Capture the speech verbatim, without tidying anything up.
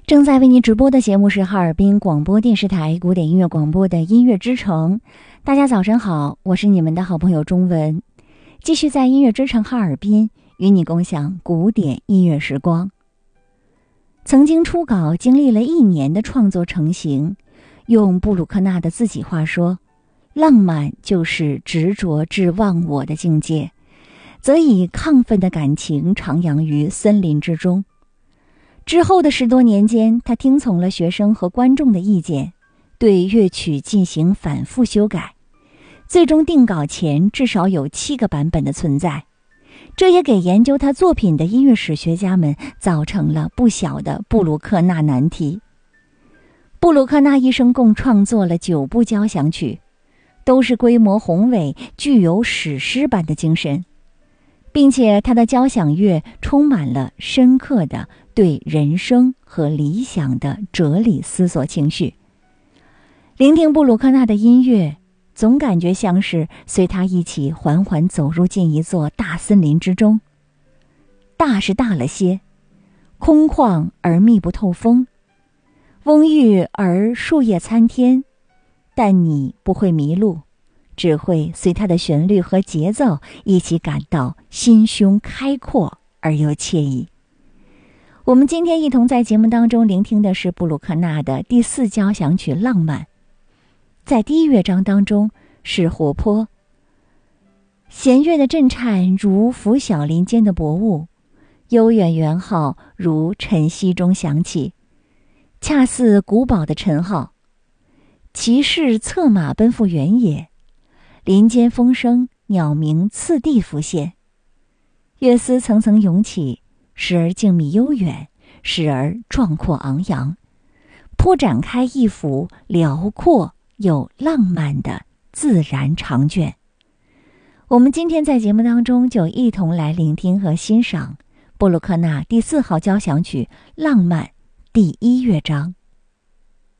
正在为您直播的节目是哈尔滨广播电视台古典音乐广播的音乐之城。大家早晨好，我是你们的好朋友钟文，继续在音乐之城哈尔滨与你共享古典音乐时光。曾经初稿经历了一年的创作成型，用布鲁克纳的自己话说，浪漫就是执着至忘我的境界，则以亢奋的感情徜徉于森林之中。之后的十多年间，他听从了学生和观众的意见，对乐曲进行反复修改，最终定稿前至少有七个版本的存在。这也给研究他作品的音乐史学家们造成了不小的布鲁克纳难题。布鲁克纳一生共创作了九部交响曲，都是规模宏伟，具有史诗般的精神，并且他的交响乐充满了深刻的对人生和理想的哲理思索情绪。聆听布鲁克纳的音乐，总感觉像是随他一起缓缓走入进一座大森林之中。大是大了些，空旷而密不透风，蓊郁而树叶参天，但你不会迷路，只会随它的旋律和节奏一起感到心胸开阔而又惬意。我们今天一同在节目当中聆听的是布鲁克纳的第四交响曲《浪漫》。在第一乐章当中是活泼弦乐的震颤，如拂晓林间的薄雾，悠远圆号如晨曦中响起，恰似古堡的晨号。骑士策马奔赴原野，林间风声鸟鸣次第浮现，乐思层层涌起，时而静谧悠远，时而壮阔昂扬，铺展开一幅辽阔又浪漫的自然长卷。我们今天在节目当中就一同来聆听和欣赏布鲁克纳第四号交响曲《浪漫》第一乐章。